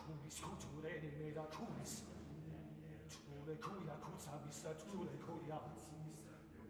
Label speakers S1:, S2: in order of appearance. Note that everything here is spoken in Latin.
S1: kumis kulture ne da kumis. Tule kuja kuca misa tule kuja.